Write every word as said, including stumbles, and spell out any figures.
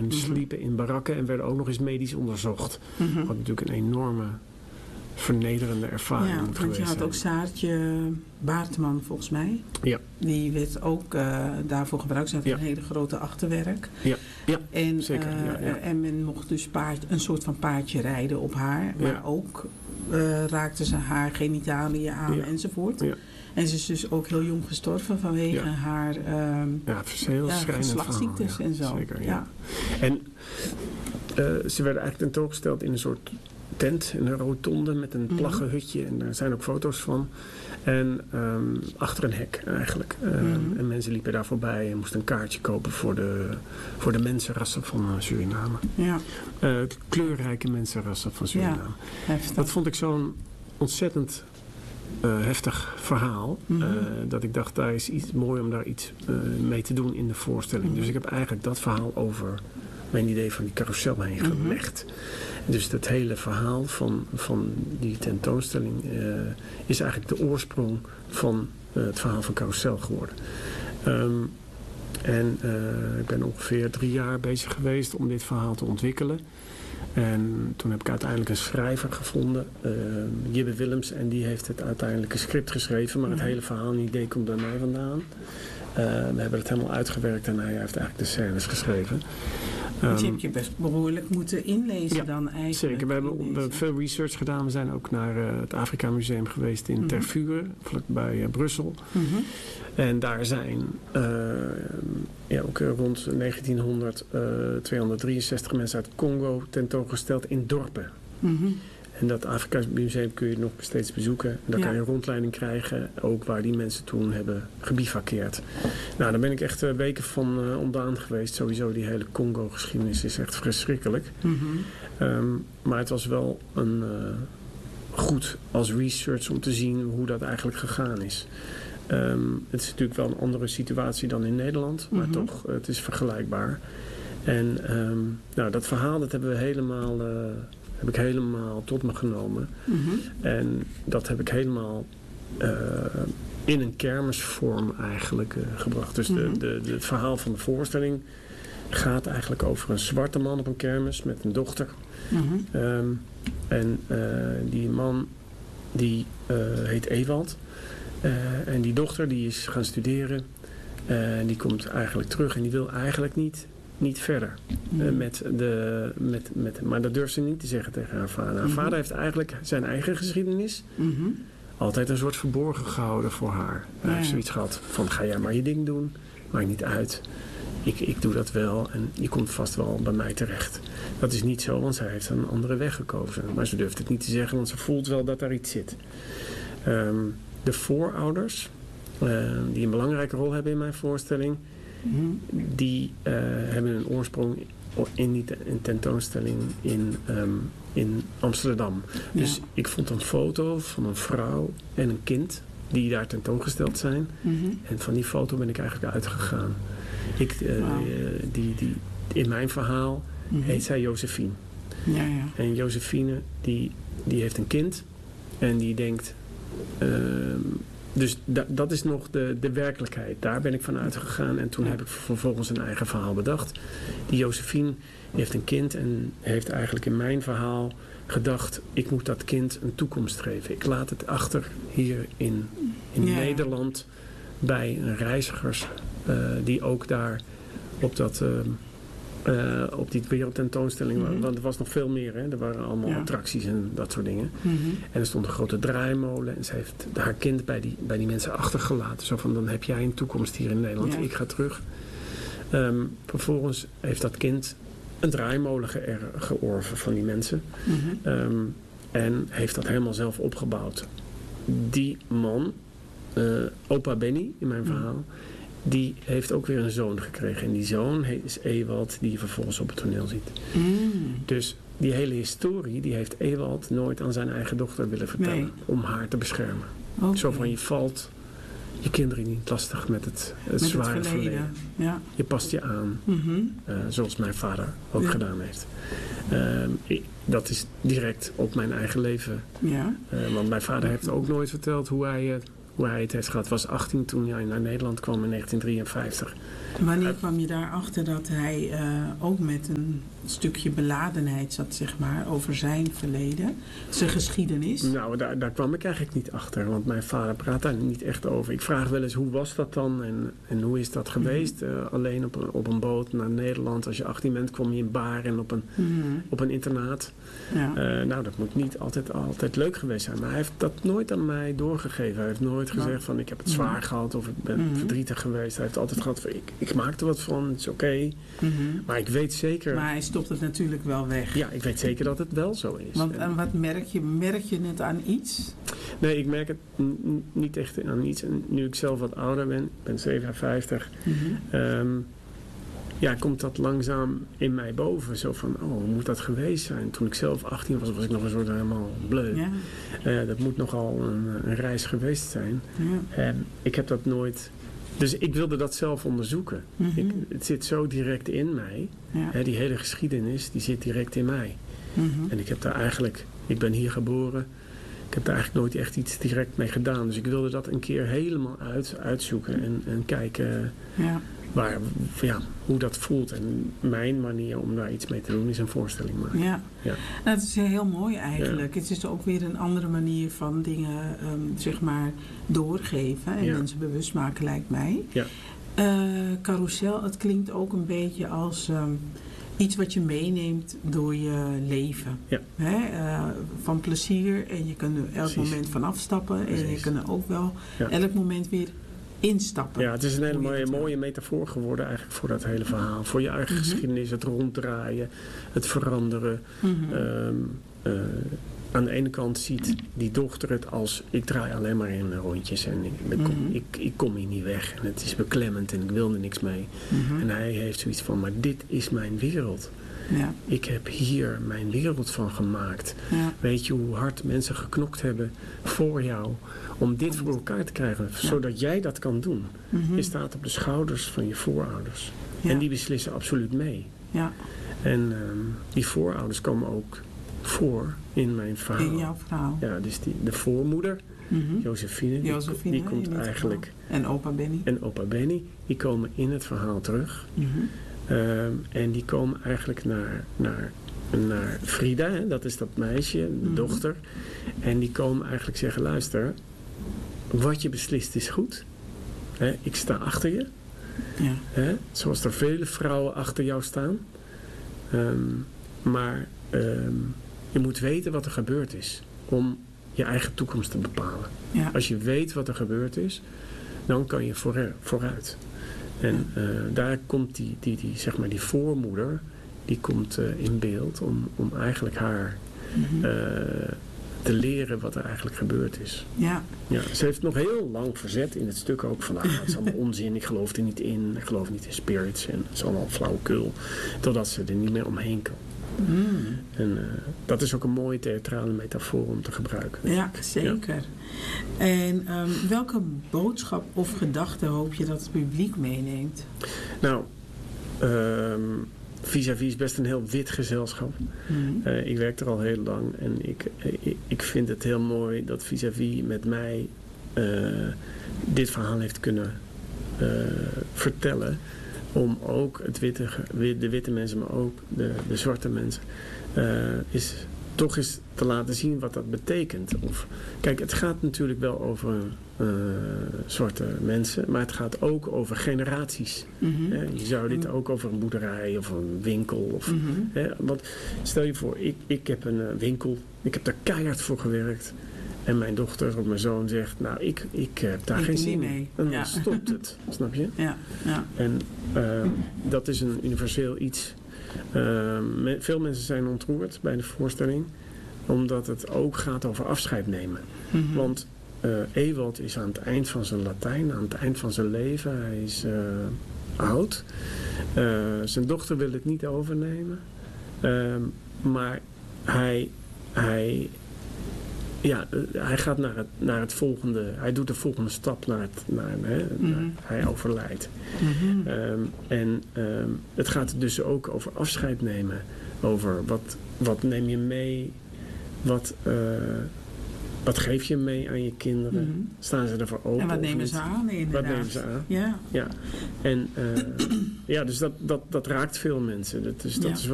mm-hmm. sliepen in barakken en werden ook nog eens medisch onderzocht. Mm-hmm. Wat natuurlijk een enorme vernederende ervaring ja, moet geweest zijn. Want je had ook Saartje Baartman volgens mij. Ja. Die werd ook uh, daarvoor gebruikt. Ze had ja. een hele grote achterwerk. Ja, ja en, zeker. Uh, ja, ja. En men mocht dus paard, een soort van paardje rijden op haar. Maar ja. ook uh, raakten ze haar genitaliën aan ja. enzovoort. Ja. En ze is dus ook heel jong gestorven vanwege ja. haar uh, ja, heel ja, geslachtsziektes ja, en zo. Zeker, ja. ja. En uh, ze werden eigenlijk tentoongesteld in een soort tent, een rotonde met een plaggenhutje. En daar zijn ook foto's van. En um, achter een hek eigenlijk. Um, mm-hmm. En mensen liepen daar voorbij en moesten een kaartje kopen voor de, voor de mensenrassen van uh, Suriname. Ja. Uh, kleurrijke mensenrassen van Suriname. Ja, dat vond ik zo'n ontzettend uh, heftig verhaal. Mm-hmm. Uh, dat ik dacht, daar is iets mooi om daar iets uh, mee te doen in de voorstelling. Mm-hmm. Dus ik heb eigenlijk dat verhaal over mijn idee van die carousel heen mm-hmm. gelegd. Dus het hele verhaal van, van die tentoonstelling uh, is eigenlijk de oorsprong van uh, het verhaal van Carousel geworden. Um, en uh, ik ben ongeveer drie jaar bezig geweest om dit verhaal te ontwikkelen. En toen heb ik uiteindelijk een schrijver gevonden, uh, Jibbe Willems, en die heeft het uiteindelijk een script geschreven, maar het hele verhaal en idee komt bij mij vandaan. Uh, we hebben het helemaal uitgewerkt en hij heeft eigenlijk de scènes geschreven. Um, dus je hebt je best behoorlijk moeten inlezen ja, dan eigenlijk. Zeker, we hebben, we hebben veel research gedaan. We zijn ook naar uh, het Afrika Museum geweest in mm-hmm. Tervuren, vlakbij uh, Brussel. Mm-hmm. En daar zijn uh, ja, ook uh, rond negentienhonderd uh, tweehonderddrieënzestig mensen uit Congo tentoongesteld in dorpen. Mm-hmm. En dat Afrika Museum kun je nog steeds bezoeken. En daar ja. kan je een rondleiding krijgen, ook waar die mensen toen hebben gebivakkeerd. Nou, daar ben ik echt uh, weken van uh, ontdaan geweest. Sowieso die hele Congo-geschiedenis is echt verschrikkelijk. Mm-hmm. Um, maar het was wel een, uh, goed als research om te zien hoe dat eigenlijk gegaan is. Um, het is natuurlijk wel een andere situatie dan in Nederland, maar mm-hmm. toch, het is vergelijkbaar. En um, nou, dat verhaal, dat hebben we helemaal... Uh, heb ik helemaal tot me genomen. Mm-hmm. En dat heb ik helemaal uh, in een kermisvorm eigenlijk uh, gebracht. Dus mm-hmm. de, de, de, het verhaal van de voorstelling gaat eigenlijk over een zwarte man op een kermis met een dochter. Mm-hmm. Um, en uh, die man die uh, heet Ewald. Uh, en die dochter die is gaan studeren. En uh, die komt eigenlijk terug en die wil eigenlijk niet... niet verder. Mm. Uh, met de, met, met, maar dat durft ze niet te zeggen tegen haar vader. Haar mm-hmm. vader heeft eigenlijk zijn eigen geschiedenis mm-hmm. altijd een soort verborgen gehouden voor haar. Ja. Hij heeft zoiets gehad van, ga jij maar je ding doen. Maakt niet uit. Ik, ik doe dat wel en je komt vast wel bij mij terecht. Dat is niet zo, want zij heeft een andere weg gekozen. Maar ze durft het niet te zeggen, want ze voelt wel dat daar iets zit. Um, de voorouders, uh, die een belangrijke rol hebben in mijn voorstelling... Mm-hmm. Die uh, hebben een oorsprong in die een tentoonstelling in, um, in Amsterdam. Ja. Dus ik vond een foto van een vrouw en een kind die daar tentoongesteld zijn. Mm-hmm. En van die foto ben ik eigenlijk uitgegaan. Ik, uh, wow. uh, die, die, in mijn verhaal mm-hmm. heet zij Josephine. Ja, ja. En Josephine die, die heeft een kind en die denkt... Uh, Dus da- dat is nog de, de werkelijkheid. Daar ben ik van uitgegaan. En toen heb ik vervolgens een eigen verhaal bedacht. Die Josephine heeft een kind. En heeft eigenlijk in mijn verhaal gedacht... ik moet dat kind een toekomst geven. Ik laat het achter hier in, in ja. Nederland. Bij reizigers. Uh, die ook daar op dat... Uh, Uh, op die wereldtentoonstelling, mm-hmm. want er was nog veel meer. Hè? Er waren allemaal ja. attracties en dat soort dingen. Mm-hmm. En er stond een grote draaimolen. En ze heeft haar kind bij die, bij die mensen achtergelaten. Zo van, dan heb jij een toekomst hier in Nederland. Ja. Ik ga terug. Um, vervolgens heeft dat kind een draaimolen ge- georven van die mensen. Mm-hmm. Um, en heeft dat helemaal zelf opgebouwd. Die man, uh, opa Benny in mijn verhaal... Mm. Die heeft ook weer een zoon gekregen. En die zoon is Ewald, die je vervolgens op het toneel ziet. Mm. Dus die hele historie, die heeft Ewald nooit aan zijn eigen dochter willen vertellen. Nee. Om haar te beschermen. Okay. Zo van, je valt je kinderen niet lastig met het, het met zware het verleden. verleden. Ja. Je past je aan. Mm-hmm. Uh, zoals mijn vader ook ja. gedaan heeft. Uh, ik, dat is direct op mijn eigen leven. Ja. Uh, want mijn vader heeft ook nooit verteld hoe hij... Uh, hoe hij het heeft gehad. Was achttien toen hij naar Nederland kwam in negentien drieënvijftig. Wanneer hij, kwam je daarachter dat hij uh, ook met een stukje beladenheid zat, zeg maar, over zijn verleden, zijn geschiedenis? Nou, daar, daar kwam ik eigenlijk niet achter, want mijn vader praat daar niet echt over. Ik vraag wel eens, hoe was dat dan en, en hoe is dat geweest? Mm-hmm. Uh, alleen op een, op een boot naar Nederland. Als je achttien bent, kwam je in Baren op een, mm-hmm. op een internaat. Ja. Uh, nou, dat moet niet altijd, altijd leuk geweest zijn. Maar hij heeft dat nooit aan mij doorgegeven. Hij heeft nooit gezegd ja. van, ik heb het zwaar mm-hmm. gehad of ik ben mm-hmm. verdrietig geweest. Hij heeft altijd gehad van, ik, ik maak er wat van, het is oké. Okay. Mm-hmm. Maar ik weet zeker... Maar hij stopt het natuurlijk wel weg. Ja, ik weet zeker dat het wel zo is. Want en wat merk je? Merk je het aan iets? Nee, ik merk het n- niet echt aan iets. En nu ik zelf wat ouder ben, ik ben zevenenvijftig... Mm-hmm. Um, ja, komt dat langzaam in mij boven. Zo van, oh, hoe moet dat geweest zijn? Toen ik zelf achttien was, was ik nog een soort helemaal bleu. Ja. Uh, dat moet nogal een, een reis geweest zijn. Ja. En ik heb dat nooit... Dus ik wilde dat zelf onderzoeken. Mm-hmm. Ik, het zit zo direct in mij. Ja. Hè, die hele geschiedenis, die zit direct in mij. Mm-hmm. En ik heb daar eigenlijk... Ik ben hier geboren. Ik heb daar eigenlijk nooit echt iets direct mee gedaan. Dus ik wilde dat een keer helemaal uit, uitzoeken. En, en kijken... Ja. Waar, ja, hoe dat voelt. En mijn manier om daar iets mee te doen is een voorstelling maken. Ja, ja. Nou, dat is heel mooi eigenlijk. Ja. Het is ook weer een andere manier van dingen um, zeg maar doorgeven en ja. mensen bewust maken, lijkt mij. Ja. Uh, Carousel, het klinkt ook een beetje als um, iets wat je meeneemt door je leven. Ja. Hè? Uh, van plezier en je kunt er elk Precies. moment van afstappen. Precies. En je kunt er ook wel ja. elk moment weer instappen. Ja, het is een hele mooie, mooie metafoor geworden eigenlijk voor dat hele verhaal. Voor je eigen mm-hmm. geschiedenis, het ronddraaien, het veranderen. Mm-hmm. Um, uh, aan de ene kant ziet die dochter het als, ik draai alleen maar in rondjes en ik, ik, kom, mm-hmm. ik, ik kom hier niet weg. En het is beklemmend en ik wil er niks mee. Mm-hmm. En hij heeft zoiets van, maar dit is mijn wereld. Ja. Ik heb hier mijn wereld van gemaakt. Ja. Weet je hoe hard mensen geknokt hebben voor jou om dit voor elkaar te krijgen, ja. zodat jij dat kan doen. Mm-hmm. Je staat op de schouders van je voorouders. Ja. En die beslissen absoluut mee. Ja. En um, die voorouders komen ook voor in mijn verhaal. In jouw verhaal. Ja, dus die, de voormoeder, mm-hmm. Josephine, die, Josephine, die komt eigenlijk... En opa Benny. En opa Benny, die komen in het verhaal terug. Mm-hmm. Um, en die komen eigenlijk naar, naar, naar Frida, hè, dat is dat meisje, de mm-hmm. dochter. En die komen eigenlijk zeggen, luister, wat je beslist is goed. Hè, ik sta achter je. Ja. Hè, zoals er vele vrouwen achter jou staan. Um, maar um, je moet weten wat er gebeurd is om je eigen toekomst te bepalen. Ja. Als je weet wat er gebeurd is, dan kan je voor, vooruit. En uh, daar komt die, die, die, zeg maar die voormoeder, die komt uh, in beeld om, om eigenlijk haar mm-hmm. uh, te leren wat er eigenlijk gebeurd is. Ja. Ja, ze heeft nog heel lang verzet in het stuk ook van, ah, het is allemaal onzin, ik geloof er niet in, ik geloof niet in spirits en het is allemaal flauwekul, totdat ze er niet meer omheen kan. Mm. En uh, dat is ook een mooie theatrale metafoor om te gebruiken. Ja, zeker. Ja. En um, welke boodschap of gedachte hoop je dat het publiek meeneemt? Nou, um, vis-à-vis is best een heel wit gezelschap. Mm. Uh, ik werk er al heel lang en ik, ik, ik vind het heel mooi dat vis-à-vis met mij uh, dit verhaal heeft kunnen uh, vertellen. Om ook het witte, de witte mensen, maar ook de, de zwarte mensen, uh, is toch eens te laten zien wat dat betekent. Of, kijk, het gaat natuurlijk wel over uh, zwarte mensen, maar het gaat ook over generaties. Mm-hmm. Hè? Je zou dit ook over een boerderij of een winkel. Of, mm-hmm. hè? Want stel je voor, ik, ik heb een uh, winkel, ik heb daar keihard voor gewerkt. En mijn dochter of mijn zoon zegt, nou, ik, ik heb daar ik geen zin in. En dan ja. stopt het, snap je? Ja. Ja. En uh, dat is een universeel iets. Uh, me, veel mensen zijn ontroerd bij de voorstelling, omdat het ook gaat over afscheid nemen. Mm-hmm. Want uh, Ewald is aan het eind van zijn Latijn, aan het eind van zijn leven. Hij is uh, oud. Uh, zijn dochter wil het niet overnemen. Uh, maar hij... hij Ja, hij gaat naar het, naar het volgende, hij doet de volgende stap naar het, naar, hè, mm-hmm. naar, hij overlijdt. Mm-hmm. Um, en um, het gaat dus ook over afscheid nemen, over wat, wat neem je mee, wat, uh, wat geef je mee aan je kinderen? Mm-hmm. Staan ze ervoor open? En wat nemen ze aan, inderdaad. Wat nemen ze aan? Ja. Ja. En uh, ja, dus dat, dat, dat raakt veel mensen. Dat is, dat ja. is